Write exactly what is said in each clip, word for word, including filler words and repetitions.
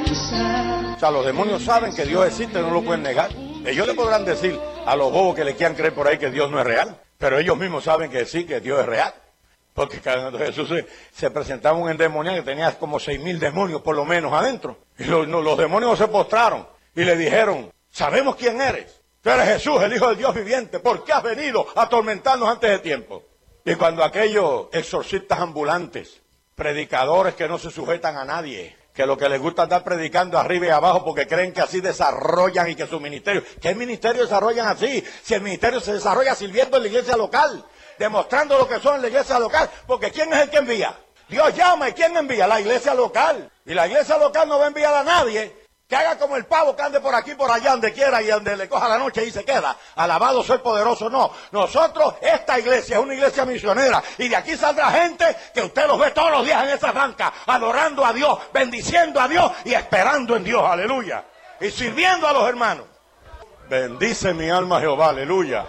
O sea, los demonios saben que Dios existe, no lo pueden negar. Ellos le podrán decir a los bobos que le quieran creer por ahí que Dios no es real, pero ellos mismos saben que sí, que Dios es real. Porque cuando Jesús se, se presentaba un endemoniado que tenía como seis mil demonios por lo menos adentro. Y los, no, los demonios se postraron y le dijeron, sabemos quién eres. Tú eres Jesús, el Hijo del Dios viviente. ¿Por qué has venido a atormentarnos antes de tiempo? Y cuando aquellos exorcistas ambulantes, predicadores que no se sujetan a nadie, que lo que les gusta andar predicando arriba y abajo porque creen que así desarrollan y que su ministerio, ¿qué ministerio desarrollan así? Si el ministerio se desarrolla sirviendo en la iglesia local, demostrando lo que son en la iglesia local, porque ¿quién es el que envía? Dios llama, ¿y quién envía? La iglesia local. Y la iglesia local no va a enviar a nadie que haga como el pavo que ande por aquí, por allá, donde quiera y donde le coja la noche y se queda. Alabado sea el poderoso. No, nosotros, esta iglesia es una iglesia misionera y de aquí saldrá gente que usted los ve todos los días en esa banca, adorando a Dios, bendiciendo a Dios y esperando en Dios, aleluya, y sirviendo a los hermanos. Bendice mi alma Jehová, aleluya.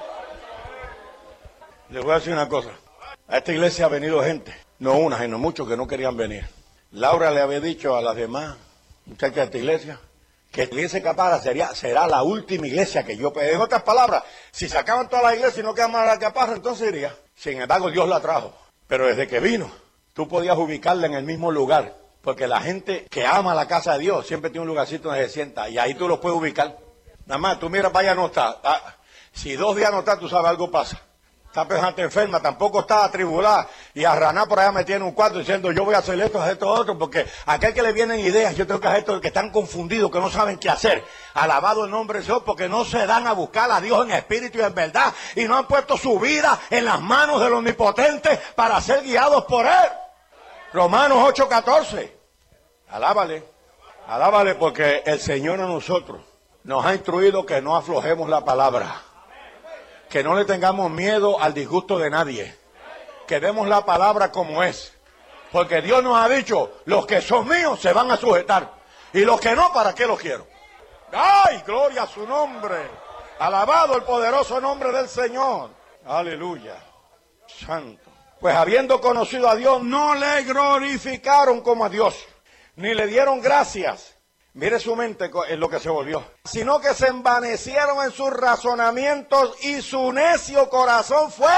Les voy a decir una cosa, a esta iglesia ha venido gente, no una, sino muchos que no querían venir. Laura le había dicho a las demás muchachas de esta iglesia que la iglesia Capara sería, será la última iglesia que yo pedí. En otras palabras, si se acaban todas las iglesias y no queda más la Capara, entonces iría. Sin embargo, Dios la trajo. Pero desde que vino, tú podías ubicarla en el mismo lugar, porque la gente que ama la casa de Dios siempre tiene un lugarcito donde se sienta, y ahí tú los puedes ubicar. Nada más, tú miras, vaya, no está. Ah, si dos días no está, tú sabes, algo pasa. Esta persona enferma, tampoco está atribulada y arranada por allá metida en un cuarto diciendo yo voy a hacer esto, hacer esto, otro, porque aquel que le vienen ideas, yo tengo que hacer esto, que están confundidos, que no saben qué hacer. Alabado el nombre de Dios, porque no se dan a buscar a Dios en espíritu y en verdad, y no han puesto su vida en las manos del Omnipotente para ser guiados por Él. Romanos ocho catorce. Alábale, alábale, porque el Señor a nosotros nos ha instruido que no aflojemos la palabra. Que no le tengamos miedo al disgusto de nadie. Que demos la palabra como es. Porque Dios nos ha dicho, los que son míos se van a sujetar. Y los que no, ¿para qué los quiero? ¡Ay, gloria a su nombre! Alabado el poderoso nombre del Señor. Aleluya. Santo. Pues habiendo conocido a Dios, no le glorificaron como a Dios. Ni le dieron gracias. Mire su mente en lo que se volvió. Sino que se envanecieron en sus razonamientos y su necio corazón fue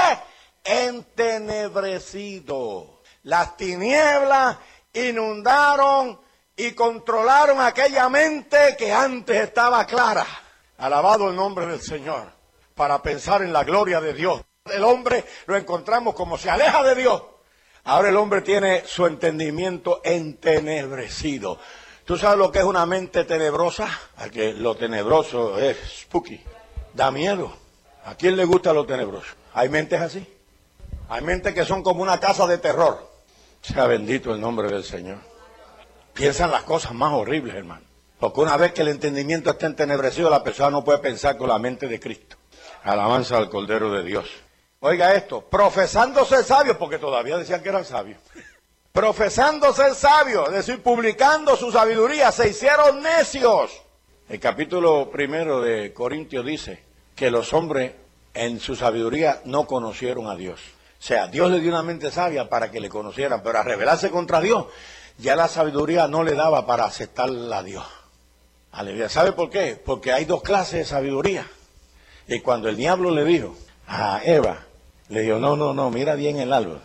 entenebrecido. Las tinieblas inundaron y controlaron aquella mente que antes estaba clara. Alabado el nombre del Señor. Para pensar en la gloria de Dios. El hombre lo encontramos como se aleja de Dios. Ahora el hombre tiene su entendimiento entenebrecido. ¿Tú sabes lo que es una mente tenebrosa? A que lo tenebroso es spooky, da miedo. ¿A quién le gusta lo tenebroso? Hay mentes así. Hay mentes que son como una casa de terror. Sea bendito el nombre del Señor. Piensan las cosas más horribles, hermano. Porque una vez que el entendimiento está entenebrecido, la persona no puede pensar con la mente de Cristo. Alabanza al Cordero de Dios. Oiga esto, profesándose sabios, porque todavía decían que eran sabios. Profesando ser sabios, es decir, publicando su sabiduría, se hicieron necios. El capítulo primero de Corintios dice que los hombres en su sabiduría no conocieron a Dios. O sea, Dios le dio una mente sabia para que le conocieran, pero a rebelarse contra Dios, ya la sabiduría no le daba para aceptarla a Dios. Aleluya. ¿Sabe por qué? Porque hay dos clases de sabiduría. Y cuando el diablo le dijo a Eva, le dijo, no, no, no, mira bien el árbol.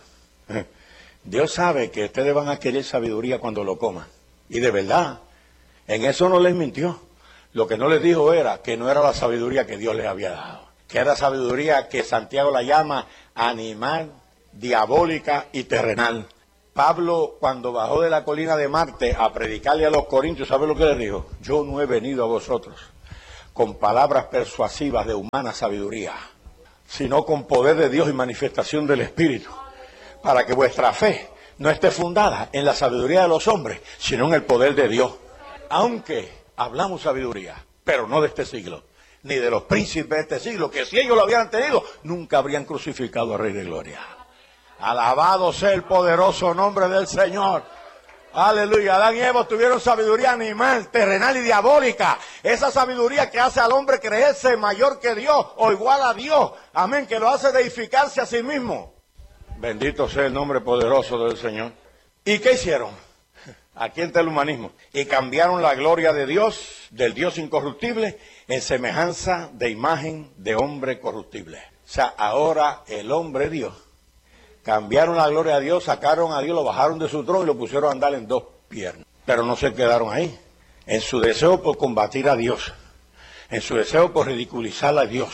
Dios sabe que ustedes van a querer sabiduría cuando lo coman. Y de verdad, en eso no les mintió. Lo que no les dijo era que no era la sabiduría que Dios les había dado. Que era sabiduría que Santiago la llama animal, diabólica y terrenal. Pablo, cuando bajó de la colina de Marte a predicarle a los corintios, ¿sabe lo que les dijo? Yo no he venido a vosotros con palabras persuasivas de humana sabiduría, sino con poder de Dios y manifestación del Espíritu, para que vuestra fe no esté fundada en la sabiduría de los hombres, sino en el poder de Dios. Aunque hablamos sabiduría, pero no de este siglo, ni de los príncipes de este siglo, que si ellos lo habían tenido, nunca habrían crucificado al Rey de Gloria. Alabado sea el poderoso nombre del Señor. Aleluya. Adán y Eva tuvieron sabiduría animal, terrenal y diabólica. Esa sabiduría que hace al hombre creerse mayor que Dios o igual a Dios. Amén, que lo hace deificarse a sí mismo. Bendito sea el nombre poderoso del Señor. ¿Y qué hicieron? Aquí está el humanismo. Y cambiaron la gloria de Dios, del Dios incorruptible, en semejanza de imagen de hombre corruptible. O sea, ahora el hombre Dios. Cambiaron la gloria de Dios, sacaron a Dios, lo bajaron de su trono y lo pusieron a andar en dos piernas. Pero no se quedaron ahí. En su deseo por combatir a Dios, en su deseo por ridiculizar a Dios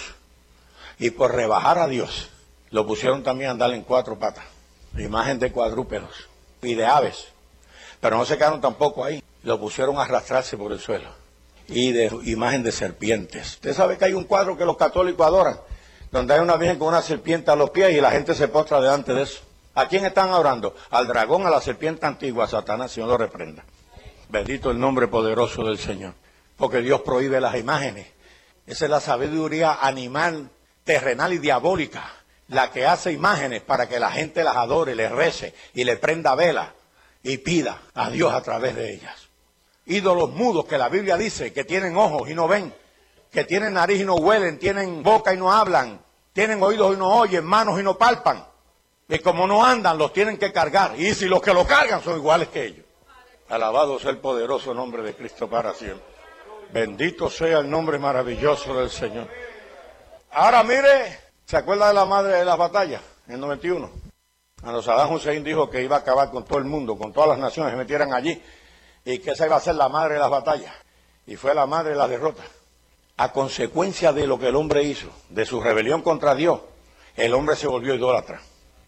y por rebajar a Dios, lo pusieron también a andar en cuatro patas, imagen de cuadrúpedos y de aves. Pero no se quedaron tampoco ahí, lo pusieron a arrastrarse por el suelo y de imagen de serpientes. Usted sabe que hay un cuadro que los católicos adoran, donde hay una virgen con una serpiente a los pies y la gente se postra delante de eso. ¿A quién están adorando? Al dragón, a la serpiente antigua, a Satanás, Señor lo reprenda. Bendito el nombre poderoso del Señor, porque Dios prohíbe las imágenes. Esa es la sabiduría animal, terrenal y diabólica, la que hace imágenes para que la gente las adore, les rece y le prenda vela y pida a Dios a través de ellas. Ídolos mudos que la Biblia dice que tienen ojos y no ven, que tienen nariz y no huelen, tienen boca y no hablan, tienen oídos y no oyen, manos y no palpan. Y como no andan, los tienen que cargar. Y si los que lo cargan son iguales que ellos. Alabado sea el poderoso nombre de Cristo para siempre. Bendito sea el nombre maravilloso del Señor. Ahora mire, ¿se acuerda de la madre de las batallas? En el noventa y uno. Cuando Saddam Hussein dijo que iba a acabar con todo el mundo, con todas las naciones que se metieran allí, y que esa iba a ser la madre de las batallas. Y fue la madre de las derrotas. A consecuencia de lo que el hombre hizo, de su rebelión contra Dios, el hombre se volvió idólatra.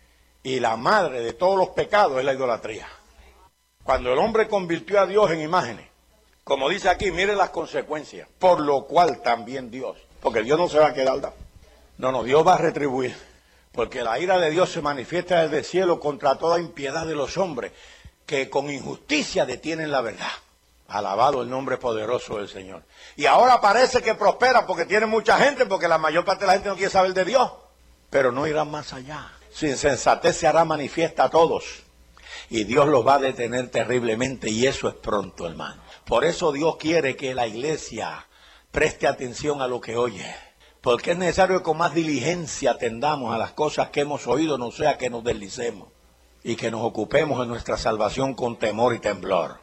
Y la madre de todos los pecados es la idolatría. Cuando el hombre convirtió a Dios en imágenes, como dice aquí, mire las consecuencias, por lo cual también Dios, porque Dios no se va a quedar dado. No, no, Dios va a retribuir, porque la ira de Dios se manifiesta desde el cielo contra toda impiedad de los hombres, que con injusticia detienen la verdad. Alabado el nombre poderoso del Señor. Y ahora parece que prospera porque tiene mucha gente, porque la mayor parte de la gente no quiere saber de Dios, pero no irán más allá. Su insensatez se hará manifiesta a todos. Y Dios los va a detener terriblemente, y eso es pronto, hermano. Por eso Dios quiere que la iglesia preste atención a lo que oye. Porque es necesario que con más diligencia atendamos a las cosas que hemos oído, no sea que nos deslicemos. Y que nos ocupemos de nuestra salvación con temor y temblor.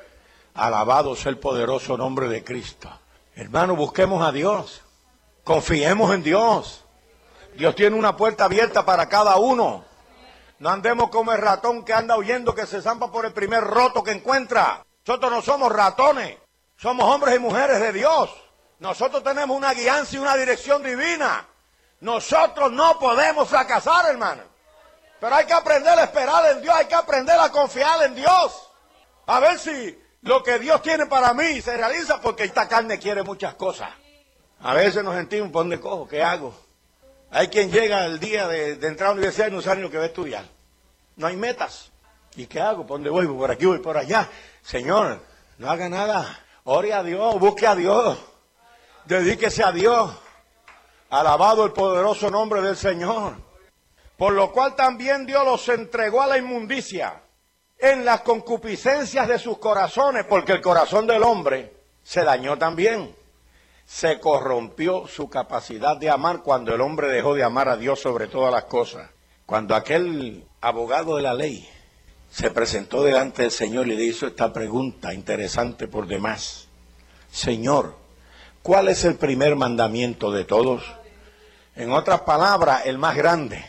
Alabado sea el poderoso nombre de Cristo. Hermano, busquemos a Dios. Confiemos en Dios. Dios tiene una puerta abierta para cada uno. No andemos como el ratón que anda huyendo, que se zampa por el primer roto que encuentra. Nosotros no somos ratones, somos hombres y mujeres de Dios. Nosotros tenemos una guianza y una dirección divina. Nosotros no podemos fracasar, hermano. Pero hay que aprender a esperar en Dios, hay que aprender a confiar en Dios. A ver si lo que Dios tiene para mí se realiza, porque esta carne quiere muchas cosas. A veces nos sentimos, ¿por dónde cojo? ¿Qué hago? Hay quien llega el día de, de entrar a la universidad y no sabe ni lo que va a estudiar. No hay metas. ¿Y qué hago? ¿Por dónde voy? ¿Por aquí voy? ¿Por allá? Señor, no haga nada. Ore a Dios, busque a Dios. Dedíquese a Dios. Alabado el poderoso nombre del Señor. Por lo cual también Dios los entregó a la inmundicia en las concupiscencias de sus corazones, porque el corazón del hombre se dañó también. Se corrompió su capacidad de amar cuando el hombre dejó de amar a Dios sobre todas las cosas. Cuando aquel abogado de la ley se presentó delante del Señor y le hizo esta pregunta interesante por demás. Señor, ¿cuál es el primer mandamiento de todos? En otras palabras, el más grande.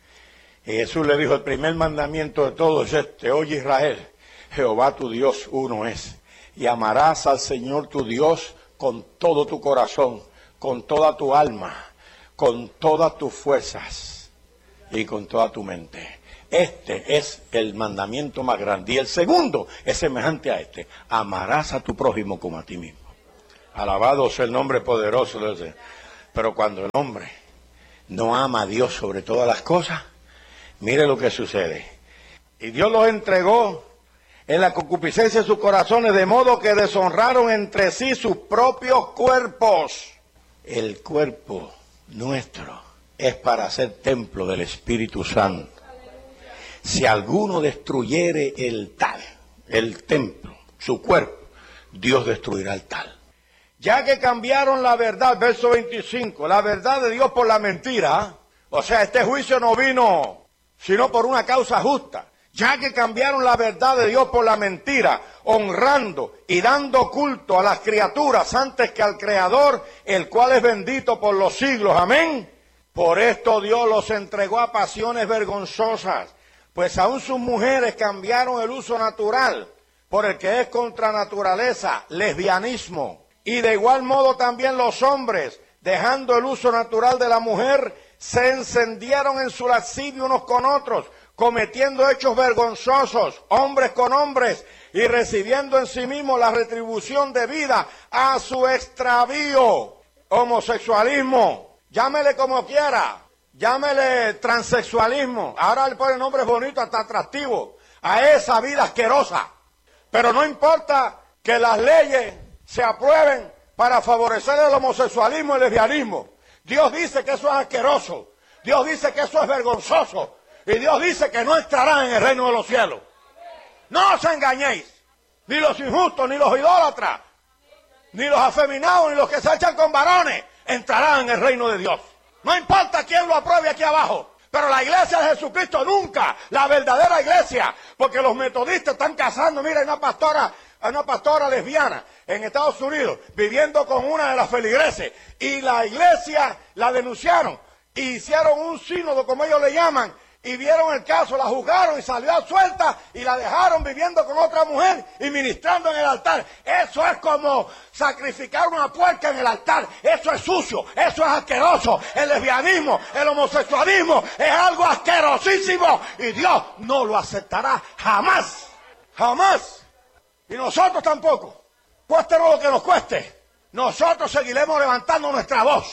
Y Jesús le dijo, el primer mandamiento de todos es este: oye Israel, Jehová tu Dios uno es, y amarás al Señor tu Dios con todo tu corazón, con toda tu alma, con todas tus fuerzas y con toda tu mente. Este es el mandamiento más grande. Y el segundo es semejante a este: amarás a tu prójimo como a ti mismo. Alabado sea el nombre poderoso del Señor. Pero cuando el hombre no ama a Dios sobre todas las cosas, mire lo que sucede. Y Dios los entregó en la concupiscencia de sus corazones, de modo que deshonraron entre sí sus propios cuerpos. El cuerpo nuestro es para ser templo del Espíritu Santo. Si alguno destruyere el tal, el templo, su cuerpo, Dios destruirá el tal. Ya que cambiaron la verdad, verso veinticinco, la verdad de Dios por la mentira, o sea, este juicio no vino sino por una causa justa. ya que cambiaron la verdad de Dios por la mentira, honrando y dando culto a las criaturas antes que al Creador, el cual es bendito por los siglos. Amén. Por esto Dios los entregó a pasiones vergonzosas, pues aún sus mujeres cambiaron el uso natural por el que es contra naturaleza, lesbianismo. Y de igual modo también los hombres, dejando el uso natural de la mujer, se encendieron en su lascivia unos con otros, cometiendo hechos vergonzosos, hombres con hombres, y recibiendo en sí mismos la retribución debida a su extravío. Homosexualismo, llámele como quiera, llámele transexualismo, ahora le ponen nombres bonitos, hasta atractivos, a esa vida asquerosa. Pero no importa que las leyes se aprueben para favorecer el homosexualismo y el lesbianismo. Dios dice que eso es asqueroso, Dios dice que eso es vergonzoso, y Dios dice que no entrarán en el reino de los cielos. No os engañéis, ni los injustos, ni los idólatras, ni los afeminados, ni los que se echan con varones, entrarán en el reino de Dios. No importa quién lo apruebe aquí abajo, pero la iglesia de Jesucristo nunca, la verdadera iglesia, porque los metodistas están casando. Mira, hay una pastora, hay una pastora lesbiana en Estados Unidos, viviendo con una de las feligreses, y la iglesia la denunciaron, y hicieron un sínodo, como ellos le llaman, y vieron el caso, la juzgaron y salió suelta y la dejaron viviendo con otra mujer y ministrando en el altar. Eso es como sacrificar una puerca en el altar. Eso es sucio, eso es asqueroso. El lesbianismo, el homosexualismo es algo asquerosísimo y Dios no lo aceptará jamás, jamás. Y nosotros tampoco, cuéstenos lo que nos cueste. Nosotros seguiremos levantando nuestra voz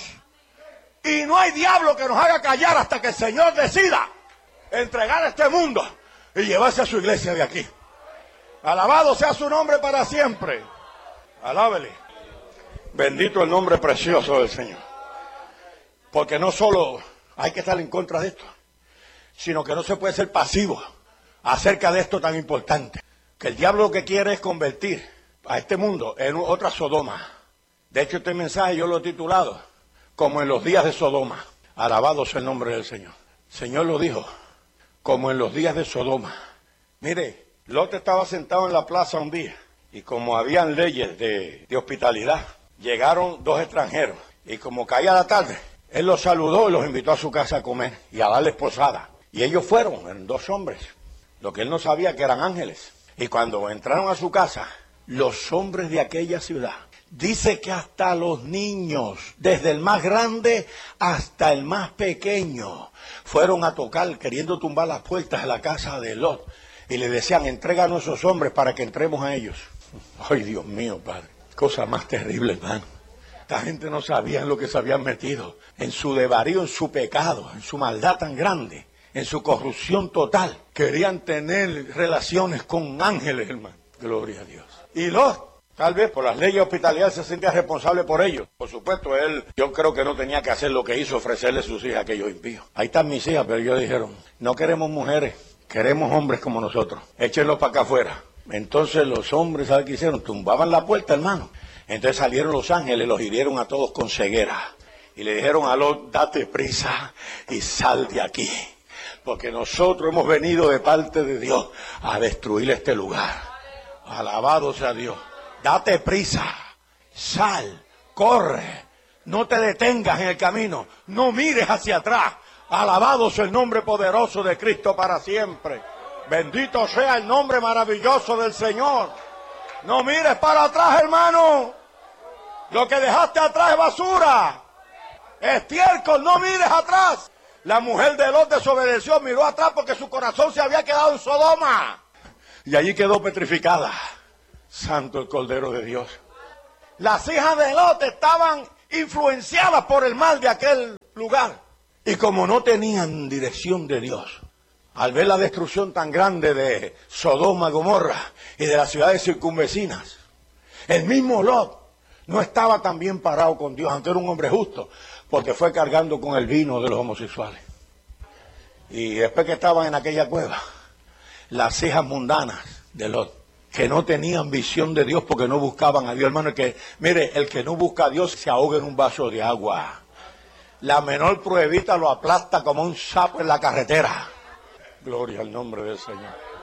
y no hay diablo que nos haga callar hasta que el Señor decida entregar este mundo y llevarse a su iglesia de aquí. Alabado sea su nombre para siempre. Alábele. Bendito el nombre precioso del Señor. Porque no solo hay que estar en contra de esto, sino que no se puede ser pasivo acerca de esto tan importante. Que el diablo lo que quiere es convertir a este mundo en otra Sodoma. De hecho, este mensaje yo lo he titulado como en los días de Sodoma. Alabado sea el nombre del Señor. El Señor lo dijo, como en los días de Sodoma. Mire, Lot estaba sentado en la plaza un día, y como habían leyes de, de hospitalidad, llegaron dos extranjeros, y como caía la tarde, él los saludó y los invitó a su casa a comer, y a darles posada. Y ellos fueron, eran dos hombres, lo que él no sabía que eran ángeles. Y cuando entraron a su casa, los hombres de aquella ciudad, dice que hasta los niños, desde el más grande hasta el más pequeño, fueron a tocar, queriendo tumbar las puertas de la casa de Lot. Y le decían, entréganos a esos hombres para que entremos a ellos. Ay, Dios mío, Padre, cosa más terrible, hermano. Esta gente no sabía en lo que se habían metido, en su desvarío, en su pecado, en su maldad tan grande, en su corrupción total. Querían tener relaciones con ángeles, hermano. Gloria a Dios. Y Lot, tal vez por las leyes de hospitalidad, se sentía responsable por ellos. Por supuesto, él, yo creo que no tenía que hacer lo que hizo, ofrecerle sus hijas a aquellos impíos. Ahí están mis hijas, pero ellos dijeron, no queremos mujeres, queremos hombres como nosotros. Échenlos para acá afuera. Entonces los hombres, ¿saben qué hicieron? Tumbaban la puerta, hermano. Entonces salieron los ángeles, los hirieron a todos con ceguera. Y le dijeron a Lot, date prisa y sal de aquí. Porque nosotros hemos venido de parte de Dios a destruir este lugar. Alabado sea Dios. Date prisa, sal, corre, no te detengas en el camino, no mires hacia atrás. Alabado sea el nombre poderoso de Cristo para siempre. Bendito sea el nombre maravilloso del Señor. No mires para atrás, hermano. Lo que dejaste atrás es basura. Estiércol, no mires atrás. La mujer de Lot desobedeció, miró atrás porque su corazón se había quedado en Sodoma. Y allí quedó petrificada. Santo el Cordero de Dios. Las hijas de Lot estaban influenciadas por el mal de aquel lugar. Y como no tenían dirección de Dios, al ver la destrucción tan grande de Sodoma, Gomorra y de las ciudades circunvecinas, el mismo Lot no estaba tan bien parado con Dios, aunque era un hombre justo, porque fue cargando con el vino de los homosexuales. Y después que estaban en aquella cueva, las hijas mundanas de Lot, que no tenían visión de Dios porque no buscaban a Dios, hermano, que mire, el que no busca a Dios se ahoga en un vaso de agua. La menor pruebita lo aplasta como un sapo en la carretera. Gloria al nombre del Señor.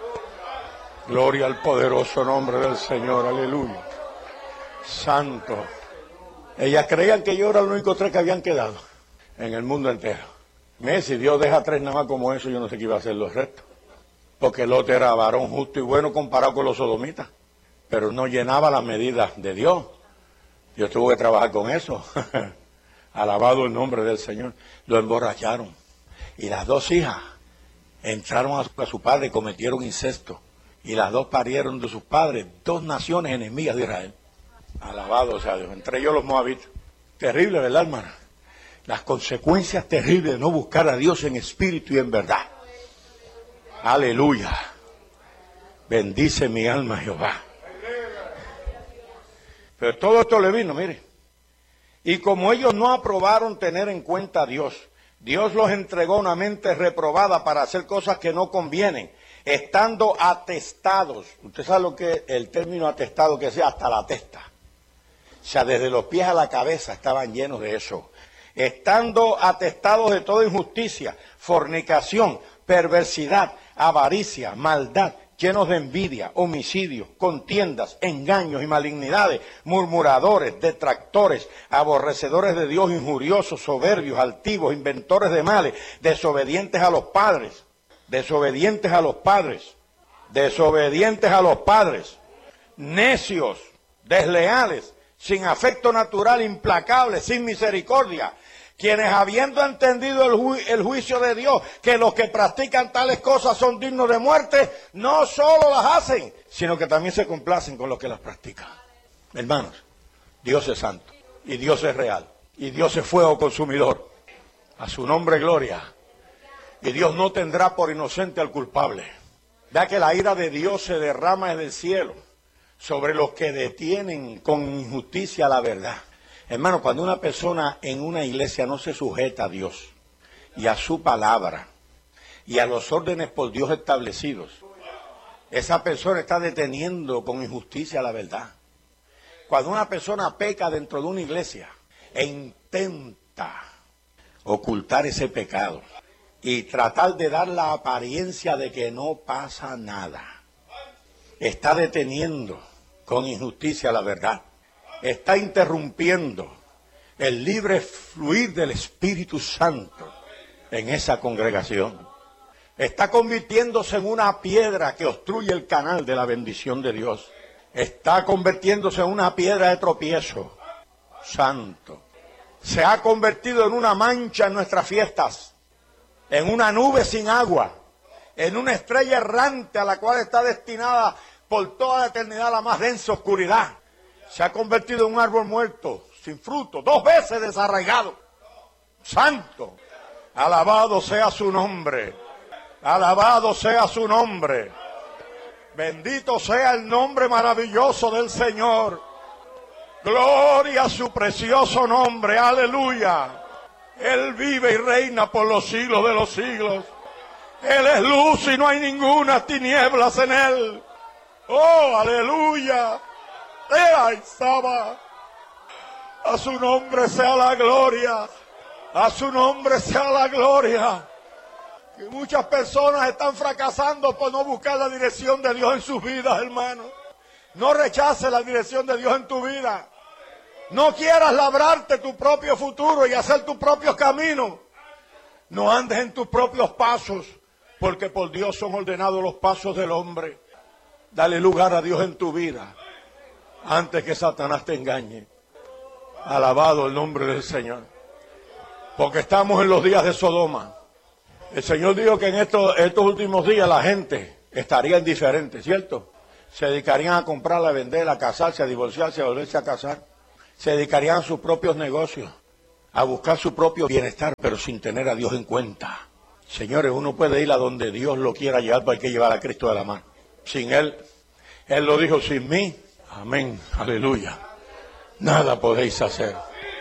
Gloria al poderoso nombre del Señor, aleluya. Santo. Ellas creían que yo era el único tres que habían quedado en el mundo entero. Mire, si Dios deja tres nada más como eso, yo no sé qué iba a hacer los restos. Porque Lot era varón justo y bueno comparado con los sodomitas. Pero no llenaba las medidas de Dios. Dios tuvo que trabajar con eso. Alabado el nombre del Señor. Lo emborracharon. Y las dos hijas entraron a su, a su padre y cometieron incesto. Y las dos parieron de sus padres dos naciones enemigas de Israel. Alabado sea Dios. Entre ellos los moabitas. Terrible, ¿verdad, hermana? Las consecuencias terribles de no buscar a Dios en espíritu y en verdad. Aleluya. Bendice mi alma, Jehová. Pero todo esto le vino, mire. Y como ellos no aprobaron tener en cuenta a Dios, Dios los entregó a una mente reprobada para hacer cosas que no convienen, estando atestados. Usted sabe lo que es el término atestado, que sea hasta la testa. O sea, desde los pies a la cabeza estaban llenos de eso. Estando atestados de toda injusticia, fornicación, perversidad, avaricia, maldad, llenos de envidia, homicidios, contiendas, engaños y malignidades, murmuradores, detractores, aborrecedores de Dios, injuriosos, soberbios, altivos, inventores de males, desobedientes a los padres, desobedientes a los padres, desobedientes a los padres, necios, desleales, sin afecto natural, implacables, sin misericordia, quienes habiendo entendido el, ju el juicio de Dios, que los que practican tales cosas son dignos de muerte, no solo las hacen, sino que también se complacen con los que las practican. Hermanos, Dios es santo, y Dios es real, y Dios es fuego consumidor. A su nombre gloria. Y Dios no tendrá por inocente al culpable. Vea que la ira de Dios se derrama desde el cielo sobre los que detienen con injusticia la verdad. Hermano, cuando una persona en una iglesia no se sujeta a Dios y a su palabra y a los órdenes por Dios establecidos, esa persona está deteniendo con injusticia la verdad. Cuando una persona peca dentro de una iglesia e intenta ocultar ese pecado y tratar de dar la apariencia de que no pasa nada, está deteniendo con injusticia la verdad. Está interrumpiendo el libre fluir del Espíritu Santo en esa congregación. Está convirtiéndose en una piedra que obstruye el canal de la bendición de Dios. Está convirtiéndose en una piedra de tropiezo. Santo. Se ha convertido en una mancha en nuestras fiestas, en una nube sin agua, en una estrella errante a la cual está destinada por toda la eternidad la más densa oscuridad. Se ha convertido en un árbol muerto, sin fruto, dos veces desarraigado. Santo, alabado sea su nombre, alabado sea su nombre. Bendito sea el nombre maravilloso del Señor. Gloria a su precioso nombre, aleluya. Él vive y reina por los siglos de los siglos. Él es luz y no hay ninguna tinieblas en él. Oh, aleluya. ¡Ay, Saba! A su nombre sea la gloria. A su nombre sea la gloria. Que muchas personas están fracasando por no buscar la dirección de Dios en sus vidas, hermano. No rechaces la dirección de Dios en tu vida. No quieras labrarte tu propio futuro y hacer tus propios caminos. No andes en tus propios pasos, porque por Dios son ordenados los pasos del hombre. Dale lugar a Dios en tu vida, antes que Satanás te engañe. Alabado el nombre del Señor. Porque estamos en los días de Sodoma. El Señor dijo que en estos, estos últimos días la gente estaría indiferente, ¿cierto? Se dedicarían a comprar, a vender, a casarse, a divorciarse, a volverse a casar. Se dedicarían a sus propios negocios, a buscar su propio bienestar, pero sin tener a Dios en cuenta. Señores, uno puede ir a donde Dios lo quiera llevar, pero hay que llevar a Cristo de la mano. Sin Él, Él lo dijo, sin mí, amén, aleluya, nada podéis hacer.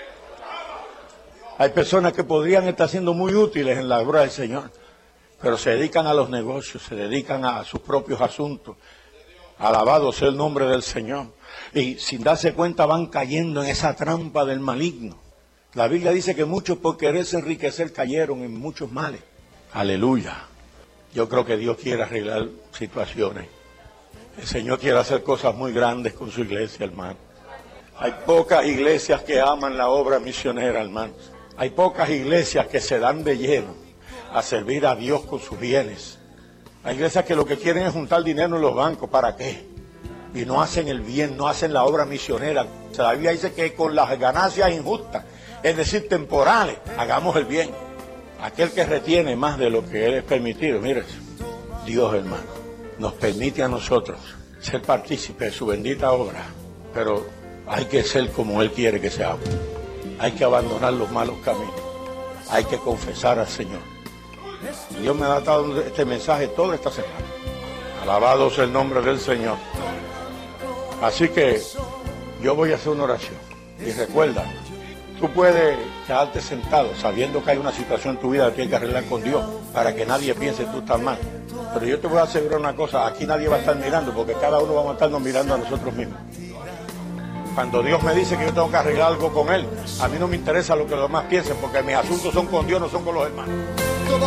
Hay personas que podrían estar siendo muy útiles en la obra del Señor, pero se dedican a los negocios, se dedican a sus propios asuntos. Alabado sea el nombre del Señor. Y sin darse cuenta van cayendo en esa trampa del maligno. La Biblia dice que muchos por quererse enriquecer cayeron en muchos males. Aleluya. Yo creo que Dios quiere arreglar situaciones. El Señor quiere hacer cosas muy grandes con su iglesia, hermano. Hay pocas iglesias que aman la obra misionera, hermano. Hay pocas iglesias que se dan de lleno a servir a Dios con sus bienes. Hay iglesias que lo que quieren es juntar dinero en los bancos. ¿Para qué? Y no hacen el bien, no hacen la obra misionera. La Biblia dice que con las ganancias injustas, es decir, temporales, hagamos el bien. Aquel que retiene más de lo que Él es permitido, mire, Dios, hermano, nos permite a nosotros ser partícipes de su bendita obra, pero hay que ser como Él quiere que seamos. Hay que abandonar los malos caminos. Hay que confesar al Señor. Dios me ha dado este mensaje toda esta semana. Alabado sea el nombre del Señor. Así que yo voy a hacer una oración. Y recuerda, tú puedes quedarte sentado sabiendo que hay una situación en tu vida que tienes que arreglar con Dios para que nadie piense que tú estás mal. Pero yo te voy a asegurar una cosa, aquí nadie va a estar mirando porque cada uno vamos a estarnos mirando a nosotros mismos. Cuando Dios me dice que yo tengo que arreglar algo con Él, a mí no me interesa lo que los demás piensen porque mis asuntos son con Dios, no son con los hermanos.